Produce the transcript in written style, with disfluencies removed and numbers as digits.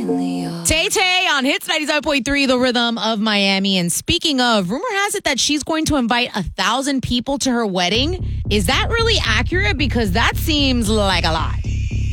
Tay Tay on Hits 97.3, the rhythm of Miami. And speaking of, rumor has it that she's going to invite 1,000 people to her wedding. Is that really accurate? Because that seems like a lie.